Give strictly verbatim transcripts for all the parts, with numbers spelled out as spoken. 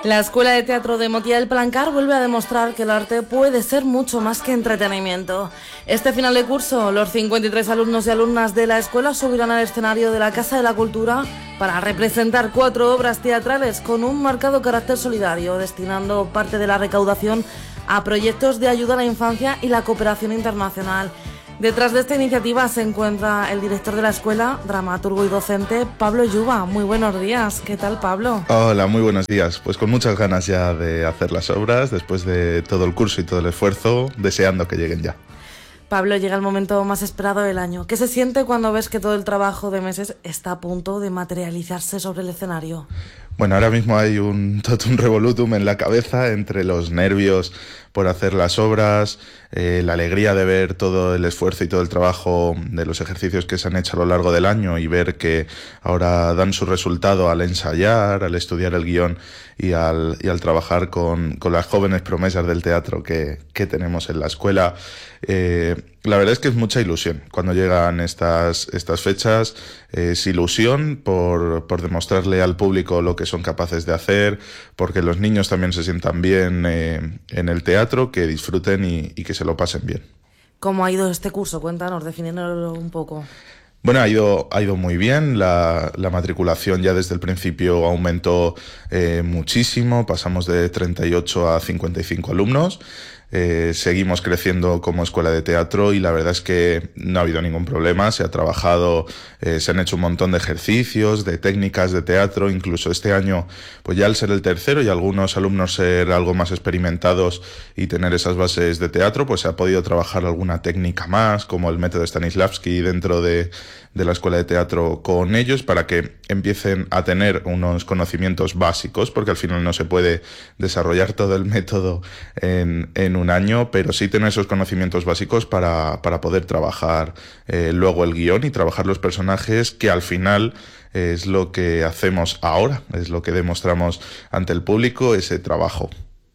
La Escuela de Teatro de Motilla del Palancar vuelve a demostrar que el arte puede ser mucho más que entretenimiento. Este final de curso, los cincuenta y tres alumnos y alumnas de la escuela subirán al escenario de la Casa de la Cultura para representar cuatro obras teatrales con un marcado carácter solidario, destinando parte de la recaudación a proyectos de ayuda a la infancia y la cooperación internacional. Detrás de esta iniciativa se encuentra el director de la escuela, dramaturgo y docente, Pablo Yuba. Muy buenos días. ¿Qué tal, Pablo? Hola, muy buenos días. Pues con muchas ganas ya de hacer las obras, después de todo el curso y todo el esfuerzo, deseando que lleguen ya. Pablo, llega el momento más esperado del año. ¿Qué se siente cuando ves que todo el trabajo de meses está a punto de materializarse sobre el escenario? Bueno, ahora mismo hay un totum revolutum en la cabeza entre los nervios por hacer las obras, eh, la alegría de ver todo el esfuerzo y todo el trabajo de los ejercicios que se han hecho a lo largo del año y ver que ahora dan su resultado al ensayar, al estudiar el guión y al, y al trabajar con, con las jóvenes promesas del teatro que, que tenemos en la escuela. Eh, la verdad es que es mucha ilusión cuando llegan estas, estas fechas, es ilusión por, por demostrarle al público lo que son capaces de hacer, porque los niños también se sientan bien eh, en el teatro, que disfruten y, y que se lo pasen bien. ¿Cómo ha ido este curso? Cuéntanos, definiéndolo un poco. Bueno, ha ido, ha ido muy bien, la, la matriculación ya desde el principio aumentó eh, muchísimo, pasamos de treinta y ocho a cincuenta y cinco alumnos. Eh, seguimos creciendo como escuela de teatro y la verdad es que no ha habido ningún problema, se ha trabajado, eh, se han hecho un montón de ejercicios, de técnicas de teatro, incluso este año, pues ya al ser el tercero y algunos alumnos ser algo más experimentados y tener esas bases de teatro, pues se ha podido trabajar alguna técnica más, como el método Stanislavski dentro de, de la escuela de teatro con ellos, para que empiecen a tener unos conocimientos básicos, porque al final no se puede desarrollar todo el método en, en un año, pero sí tener esos conocimientos básicos para, para poder trabajar eh, luego el guión y trabajar los personajes, que al final es lo que hacemos ahora, es lo que demostramos ante el público, ese trabajo.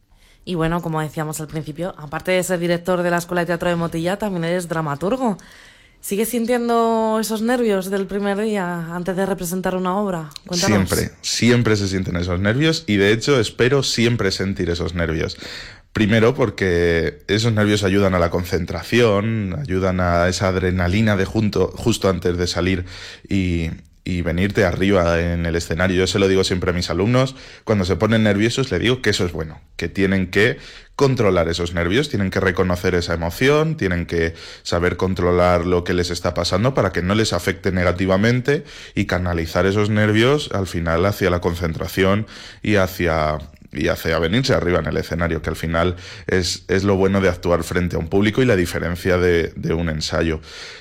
Y bueno, como decíamos al principio, aparte de ser director de la Escuela de Teatro de Motilla, también eres dramaturgo. ¿Sigues sintiendo esos nervios del primer día antes de representar una obra? Cuéntanos. Siempre, siempre se sienten esos nervios y de hecho espero siempre sentir esos nervios. Primero porque esos nervios ayudan a la concentración, ayudan a esa adrenalina de junto, justo antes de salir y, y venirte arriba en el escenario. Yo se lo digo siempre a mis alumnos, cuando se ponen nerviosos les digo que eso es bueno, que tienen que controlar esos nervios, tienen que reconocer esa emoción, tienen que saber controlar lo que les está pasando para que no les afecte negativamente y canalizar esos nervios al final hacia la concentración y hacia... y hacia venirse arriba en el escenario, que al final es, es lo bueno de actuar frente a un público y la diferencia de, de un ensayo.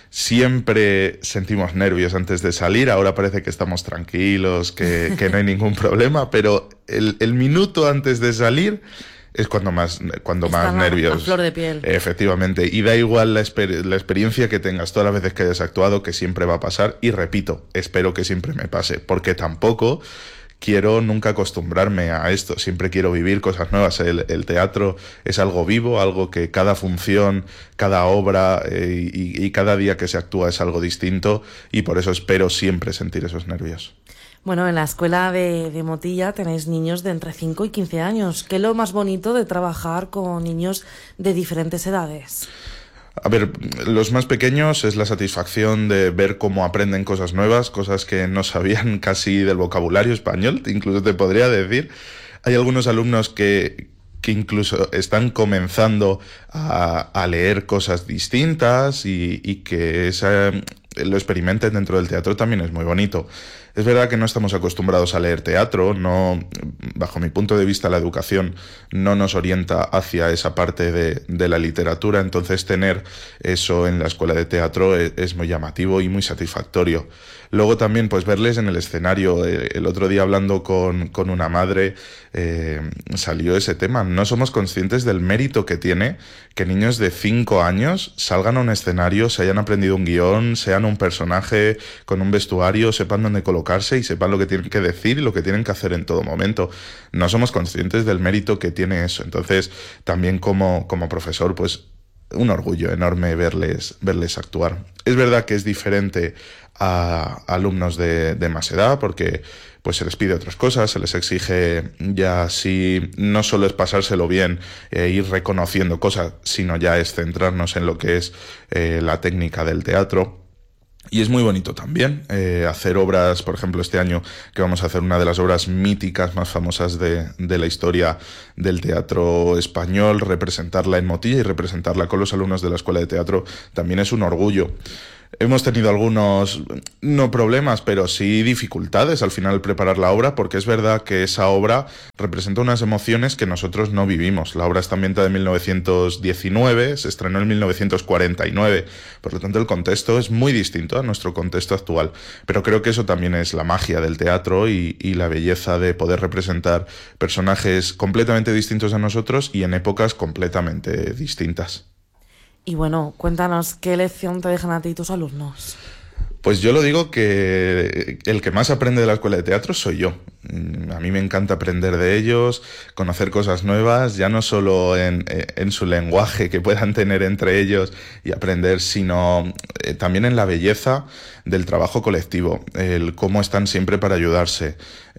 Siempre sentimos nervios antes de salir, ahora parece que estamos tranquilos, que, que no hay ningún problema, pero el, el minuto antes de salir es cuando más, cuando más nervios. A flor de piel. Efectivamente, y da igual la, exper- la experiencia que tengas todas las veces que hayas actuado, que siempre va a pasar, y repito, espero que siempre me pase, porque tampoco quiero nunca acostumbrarme a esto, siempre quiero vivir cosas nuevas. El, el teatro es algo vivo, algo que cada función, cada obra eh, y, y cada día que se actúa es algo distinto y por eso espero siempre sentir esos nervios. Bueno, en la escuela de, de Motilla tenéis niños de entre cinco y quince años. ¿Qué es lo más bonito de trabajar con niños de diferentes edades? A ver, los más pequeños es la satisfacción de ver cómo aprenden cosas nuevas, cosas que no sabían casi del vocabulario español, incluso te podría decir. Hay algunos alumnos que, que incluso están comenzando a, a leer cosas distintas y, y que esa, lo experimenten dentro del teatro también es muy bonito. Es verdad que no estamos acostumbrados a leer teatro, no, bajo mi punto de vista la educación no nos orienta hacia esa parte de, de la literatura, entonces tener eso en la escuela de teatro es, es muy llamativo y muy satisfactorio. Luego también pues verles en el escenario, eh, el otro día hablando con, con una madre eh, salió ese tema, no somos conscientes del mérito que tiene que niños de cinco años salgan a un escenario, se hayan aprendido un guión, sean un personaje con un vestuario, sepan dónde colocarse y sepan lo que tienen que decir y lo que tienen que hacer en todo momento. No somos conscientes del mérito que tiene eso. Entonces, también como, como profesor, pues un orgullo enorme verles, verles actuar. Es verdad que es diferente a alumnos de, de más edad, porque pues se les pide otras cosas, se les exige ya si no solo es pasárselo bien e ir reconociendo cosas, sino ya es centrarnos en lo que es eh, la técnica del teatro. Y es muy bonito también eh, hacer obras, por ejemplo, este año que vamos a hacer una de las obras míticas más famosas de, de la historia del teatro español, representarla en Motilla y representarla con los alumnos de la Escuela de Teatro también es un orgullo. Hemos tenido algunos, no problemas, pero sí dificultades al final al preparar la obra, porque es verdad que esa obra representa unas emociones que nosotros no vivimos. La obra está ambientada en mil novecientos diecinueve, se estrenó en mil novecientos cuarenta y nueve, por lo tanto el contexto es muy distinto a nuestro contexto actual. Pero creo que eso también es la magia del teatro y, y la belleza de poder representar personajes completamente distintos a nosotros y en épocas completamente distintas. Y bueno, cuéntanos, ¿qué lección te dejan a ti tus alumnos? Pues yo lo digo que el que más aprende de la escuela de teatro soy yo. A mí me encanta aprender de ellos, conocer cosas nuevas, ya no solo en, en su lenguaje que puedan tener entre ellos y aprender, sino también en la belleza del trabajo colectivo, el cómo están siempre para ayudarse,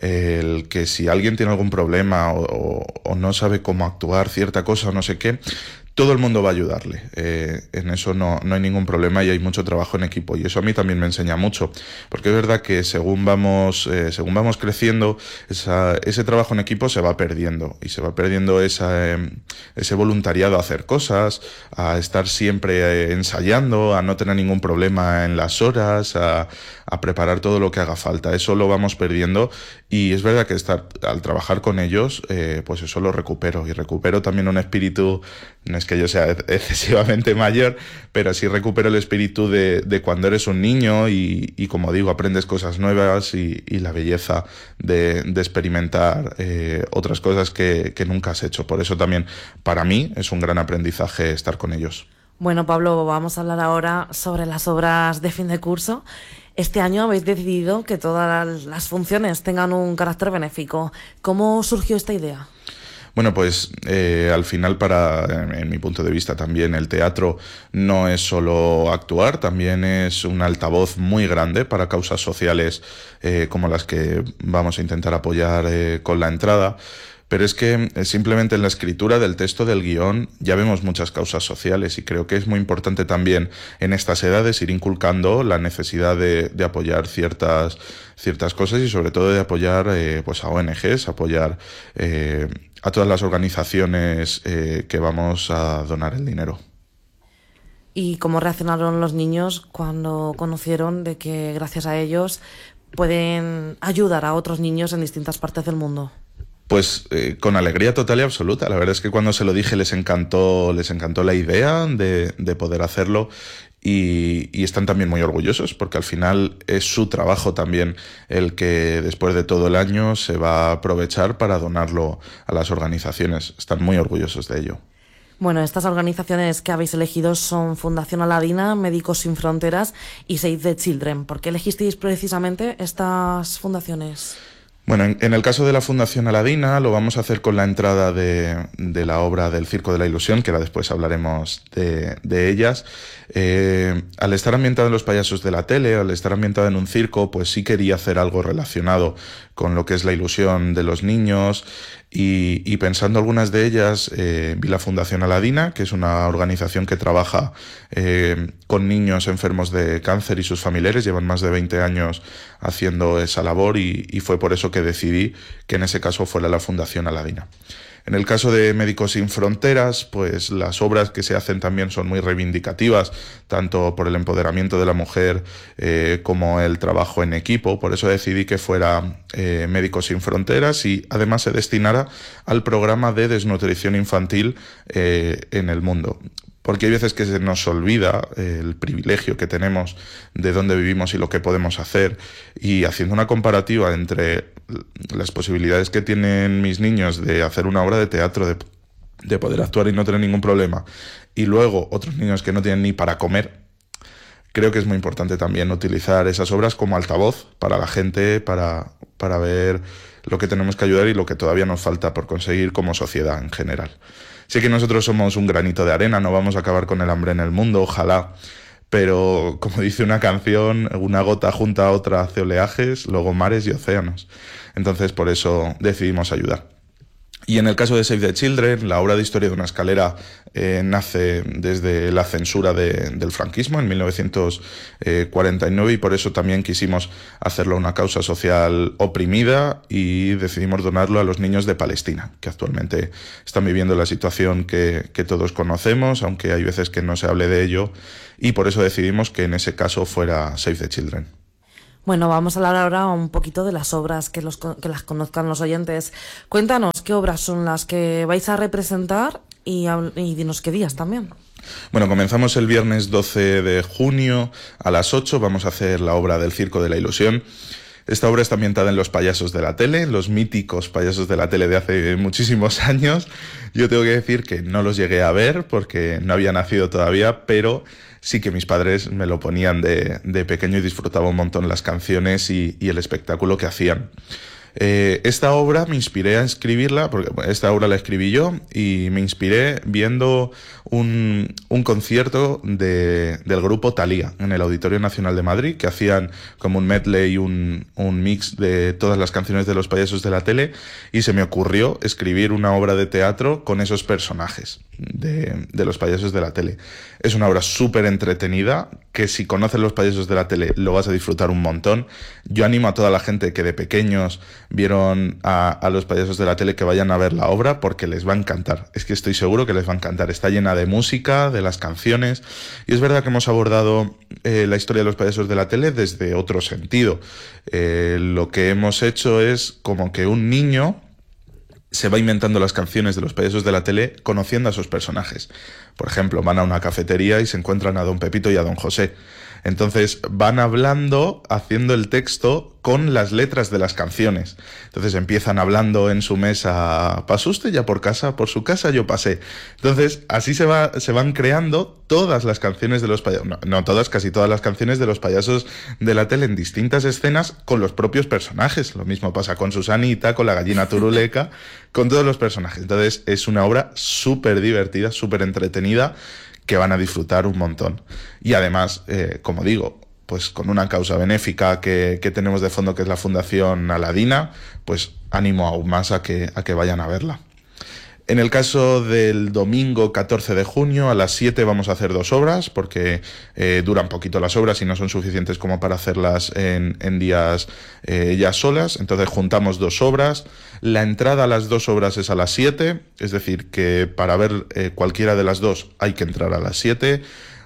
el que si alguien tiene algún problema o, o no sabe cómo actuar cierta cosa o no sé qué, todo el mundo va a ayudarle. Eh, en eso no, no hay ningún problema y hay mucho trabajo en equipo. Y eso a mí también me enseña mucho. Porque es verdad que según vamos, eh, según vamos creciendo, esa, ese trabajo en equipo se va perdiendo. Y se va perdiendo esa, eh, ese voluntariado a hacer cosas, a estar siempre eh, ensayando, a no tener ningún problema en las horas, a, a preparar todo lo que haga falta. Eso lo vamos perdiendo. Y es verdad que estar, al trabajar con ellos, eh, pues eso lo recupero. Y recupero también un espíritu, no es que yo sea excesivamente mayor, pero sí recupero el espíritu de, de cuando eres un niño y, y como digo, aprendes cosas nuevas y, y la belleza de, de experimentar eh, otras cosas que, que nunca has hecho. Por eso también para mí es un gran aprendizaje estar con ellos. Bueno, Pablo, vamos a hablar ahora sobre las obras de fin de curso. Este año habéis decidido que todas las funciones tengan un carácter benéfico. ¿Cómo surgió esta idea? Bueno, pues eh, al final, para, en, en mi punto de vista también, el teatro no es solo actuar, también es un altavoz muy grande para causas sociales eh, como las que vamos a intentar apoyar eh, con la entrada. Pero es que simplemente en la escritura del texto del guión ya vemos muchas causas sociales y creo que es muy importante también en estas edades ir inculcando la necesidad de, de apoyar ciertas, ciertas cosas y sobre todo de apoyar eh, pues a O N Ges, apoyar eh, a todas las organizaciones eh, que vamos a donar el dinero. ¿Y cómo reaccionaron los niños cuando conocieron de que gracias a ellos pueden ayudar a otros niños en distintas partes del mundo? Pues eh, con alegría total y absoluta. La verdad es que cuando se lo dije les encantó, les encantó la idea de, de poder hacerlo y, y están también muy orgullosos porque al final es su trabajo también el que después de todo el año se va a aprovechar para donarlo a las organizaciones. Están muy orgullosos de ello. Bueno, estas organizaciones que habéis elegido son Fundación Aladina, Médicos Sin Fronteras y Save the Children. ¿Por qué elegisteis precisamente estas fundaciones? Bueno, en, en el caso de la Fundación Aladina lo vamos a hacer con la entrada de, de la obra del Circo de la Ilusión, que ahora después hablaremos de, de ellas. Eh, al estar ambientada en Los Payasos de la Tele, al estar ambientada en un circo, pues sí quería hacer algo relacionado con lo que es la ilusión de los niños y, y pensando algunas de ellas, eh, vi la Fundación Aladina, que es una organización que trabaja eh, con niños enfermos de cáncer y sus familiares, llevan más de veinte años haciendo esa labor y, y fue por eso que decidí que en ese caso fuera la Fundación Aladina. En el caso de Médicos Sin Fronteras, pues las obras que se hacen también son muy reivindicativas, tanto por el empoderamiento de la mujer eh, como el trabajo en equipo. Por eso decidí que fuera eh, Médicos Sin Fronteras y además se destinara al programa de desnutrición infantil eh, en el mundo. Porque hay veces que se nos olvida eh, el privilegio que tenemos de dónde vivimos y lo que podemos hacer. Y haciendo una comparativa entre las posibilidades que tienen mis niños de hacer una obra de teatro, de, de poder actuar y no tener ningún problema, y luego otros niños que no tienen ni para comer, creo que es muy importante también utilizar esas obras como altavoz para la gente, para, para ver lo que tenemos que ayudar y lo que todavía nos falta por conseguir como sociedad en general. Sé que nosotros somos un granito de arena, no vamos a acabar con el hambre en el mundo, ojalá, pero como dice una canción, una gota junta a otra hace oleajes, luego mares y océanos. Entonces por eso decidimos ayudar. Y en el caso de Save the Children, la obra de historia de una escalera eh, nace desde la censura de, del franquismo en mil novecientos cuarenta y nueve y por eso también quisimos hacerlo una causa social oprimida y decidimos donarlo a los niños de Palestina, que actualmente están viviendo la situación que, que todos conocemos, aunque hay veces que no se hable de ello, y por eso decidimos que en ese caso fuera Save the Children. Bueno, vamos a hablar ahora un poquito de las obras, que, los, que las conozcan los oyentes. Cuéntanos qué obras son las que vais a representar y, y dinos qué días también. Bueno, comenzamos el viernes doce de junio a las ocho, vamos a hacer la obra del Circo de la Ilusión. Esta obra está ambientada en los payasos de la tele, los míticos payasos de la tele de hace muchísimos años. Yo tengo que decir que no los llegué a ver porque no había nacido todavía, pero sí que mis padres me lo ponían de, de pequeño y disfrutaba un montón las canciones y, y el espectáculo que hacían. Eh, esta obra me inspiré a escribirla, porque bueno, esta obra la escribí yo y me inspiré viendo un, un concierto de, del grupo Thalía en el Auditorio Nacional de Madrid, que hacían como un medley, un, un mix de todas las canciones de los payasos de la tele, y se me ocurrió escribir una obra de teatro con esos personajes de, de los payasos de la tele. Es una obra súper entretenida, que si conoces los payasos de la tele lo vas a disfrutar un montón. Yo animo a toda la gente que de pequeños vieron a, a los payasos de la tele que vayan a ver la obra porque les va a encantar. Es que estoy seguro que les va a encantar. Está llena de música, de las canciones, y es verdad que hemos abordado eh, la historia de los payasos de la tele desde otro sentido. Eh, lo que hemos hecho es como que un niño se va inventando las canciones de los payasos de la tele conociendo a sus personajes. Por ejemplo, van a una cafetería y se encuentran a Don Pepito y a Don José. Entonces van hablando, haciendo el texto con las letras de las canciones. Entonces empiezan hablando en su mesa, ¿pasó usted ya por casa? Por su casa yo pasé. Entonces así se, va, se van creando todas las canciones de los payasos, no, no todas, casi todas las canciones de los payasos de la tele en distintas escenas con los propios personajes. Lo mismo pasa con Susanita, con la gallina turuleca, con todos los personajes. Entonces es una obra súper divertida, súper entretenida, que van a disfrutar un montón. Y además, eh, como digo, pues con una causa benéfica que, que tenemos de fondo, que es la Fundación Aladina, pues animo aún más a que, a que vayan a verla. En el caso del domingo catorce de junio a las siete vamos a hacer dos obras porque eh, duran poquito las obras y no son suficientes como para hacerlas en, en días eh, ya solas. Entonces juntamos dos obras. La entrada a las dos obras es a las siete, es decir, que para ver eh, cualquiera de las dos hay que entrar a las siete.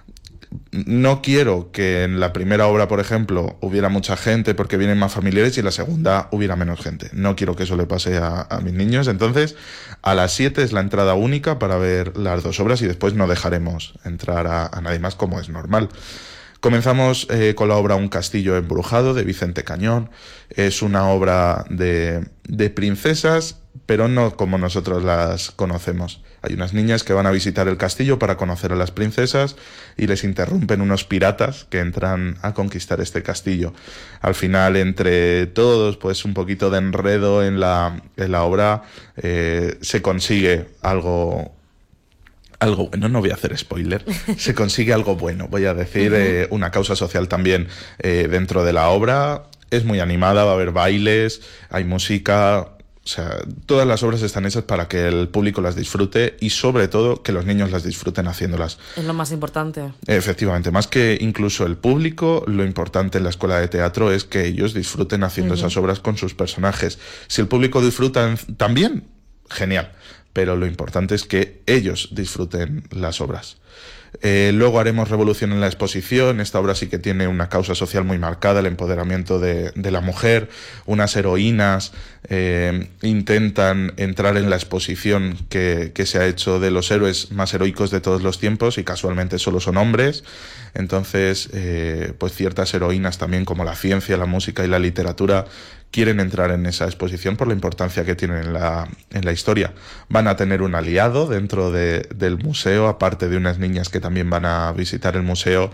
No quiero que en la primera obra, por ejemplo, hubiera mucha gente porque vienen más familiares y en la segunda hubiera menos gente. No quiero que eso le pase a, a mis niños. Entonces, a las siete es la entrada única para ver las dos obras y después no dejaremos entrar a, a nadie más como es normal. Comenzamos eh, con la obra Un castillo embrujado de Vicente Cañón. Es una obra de, de princesas, pero no como nosotros las conocemos. Hay unas niñas que van a visitar el castillo para conocer a las princesas y les interrumpen unos piratas que entran a conquistar este castillo. Al final, entre todos, pues un poquito de enredo en la, en la obra, eh, se consigue algo... Algo bueno, no voy a hacer spoiler, se consigue algo bueno, voy a decir, eh, una causa social también eh, dentro de la obra. Es muy animada, va a haber bailes, hay música, o sea, todas las obras están hechas para que el público las disfrute y sobre todo que los niños las disfruten haciéndolas. Es lo más importante. Efectivamente, más que incluso el público, lo importante en la escuela de teatro es que ellos disfruten haciendo uh-huh. esas obras con sus personajes. Si el público disfruta también, genial. Pero lo importante es que ellos disfruten las obras. Eh, luego haremos Revolución en la exposición. Esta obra sí que tiene una causa social muy marcada, el empoderamiento de, de la mujer. Unas heroínas eh, intentan entrar en la exposición que, que se ha hecho de los héroes más heroicos de todos los tiempos y casualmente solo son hombres. Entonces, eh, pues ciertas heroínas también como la ciencia, la música y la literatura quieren entrar en esa exposición por la importancia que tienen en la, en la historia. Van a tener un aliado dentro de, del museo, aparte de unas niñas que también van a visitar el museo,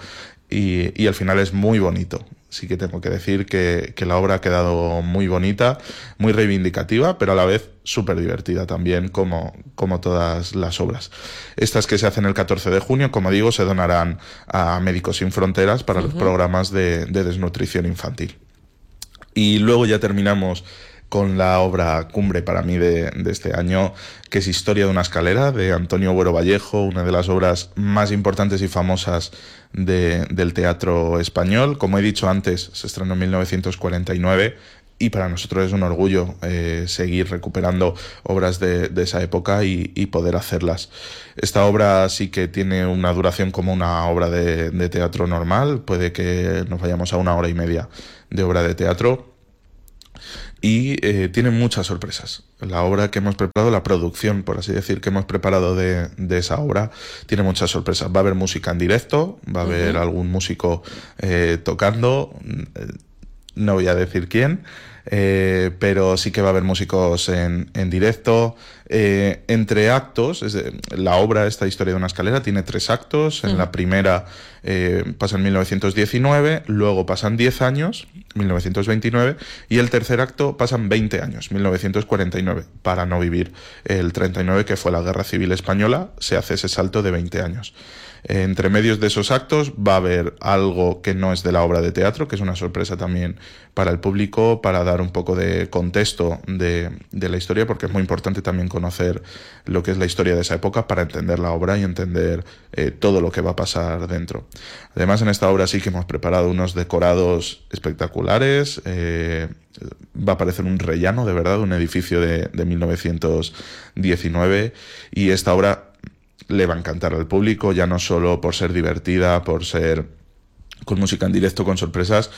y, y el final es muy bonito. Sí que tengo que decir que, que la obra ha quedado muy bonita, muy reivindicativa, pero a la vez súper divertida también, como, como todas las obras. Estas que se hacen el catorce de junio, como digo, se donarán a Médicos Sin Fronteras para uh-huh. los programas de, de desnutrición infantil. Y luego ya terminamos con la obra cumbre para mí de, de este año, que es Historia de una escalera, de Antonio Buero Vallejo, una de las obras más importantes y famosas de, del teatro español. Como he dicho antes, se estrenó en mil novecientos cuarenta y nueve y para nosotros es un orgullo eh, seguir recuperando obras de, de esa época y, y poder hacerlas. Esta obra sí que tiene una duración como una obra de, de teatro normal, puede que nos vayamos a una hora y media de obra de teatro. Y eh, tiene muchas sorpresas. La obra que hemos preparado, la producción, por así decir, que hemos preparado de, de esa obra, tiene muchas sorpresas. Va a haber música en directo, va a haber uh-huh. algún músico eh, tocando, no voy a decir quién, eh, pero sí que va a haber músicos en, en directo. Eh, entre actos, es de, la obra, esta Historia de una escalera, tiene tres actos. En uh-huh. la primera eh, pasa en mil novecientos diecinueve, luego pasan diez años, mil novecientos veintinueve, y el tercer acto pasan veinte años, mil novecientos cuarenta y nueve, para no vivir el treinta y nueve, que fue la Guerra Civil Española. Se hace ese salto de veinte años. Entre medios de esos actos va a haber algo que no es de la obra de teatro, que es una sorpresa también para el público, para dar un poco de contexto de, de la historia, porque es muy importante también conocer lo que es la historia de esa época para entender la obra y entender eh, todo lo que va a pasar dentro. Además, en esta obra sí que hemos preparado unos decorados espectaculares. Eh, va a aparecer un rellano, de verdad, un edificio de, de mil novecientos diecinueve, y esta obra le va a encantar al público, ya no solo por ser divertida, por ser con música en directo, con sorpresas,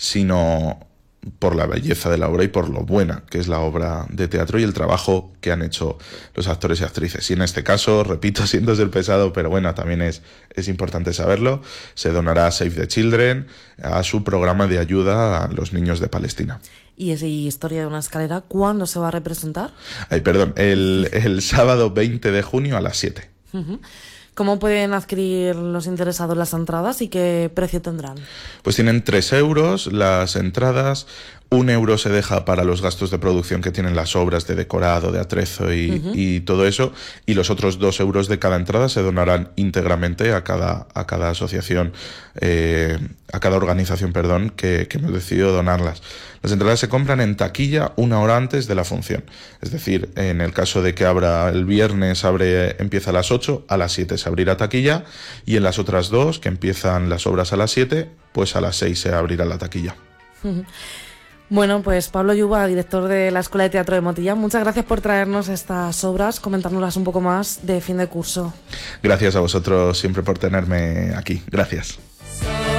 sino por la belleza de la obra y por lo buena que es la obra de teatro y el trabajo que han hecho los actores y actrices. Y en este caso, repito, siento ser pesado, pero bueno, también es, es importante saberlo, se donará a Save the Children, a su programa de ayuda a los niños de Palestina. ¿Y esa Historia de una escalera cuándo se va a representar? Ay, perdón, el, el sábado veinte de junio a las siete. Uh-huh. ¿Cómo pueden adquirir los interesados las entradas y qué precio tendrán? Pues tienen tres euros las entradas. Un euro se deja para los gastos de producción que tienen las obras de decorado, de atrezo y, uh-huh. y todo eso, y los otros dos euros de cada entrada se donarán íntegramente a cada, a cada asociación, eh, a cada organización, perdón, que, que hemos decidido donarlas. Las entradas se compran en taquilla una hora antes de la función, es decir, en el caso de que abra el viernes, abre, empieza a las ocho, a las siete se abrirá taquilla, y en las otras dos, que empiezan las obras a las siete, pues a las seis se abrirá la taquilla. Uh-huh. Bueno, pues Pablo Yuba, director de la Escuela de Teatro de Motilla, muchas gracias por traernos estas obras, comentárnoslas un poco más de fin de curso. Gracias a vosotros siempre por tenerme aquí. Gracias.